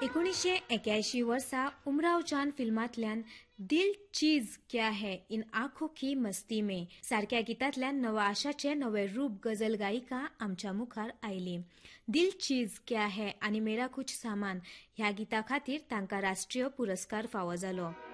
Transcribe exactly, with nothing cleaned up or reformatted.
एकोणीसशे एक्याऐंशी वर्सा उमराव जान फिल्मांतल्यान दिल चीज क्या है इन आँखों की मस्ती में सारख्या गितांतल्यान नवा आशाचे नवे रूप गजल गायिका आमच्या मुखार आयली. दिल चीज क्या है आनी मेरा कुछ सामान ह्या गिता खातीर तांकां राष्ट्रीय पुरस्कार फावो जालो.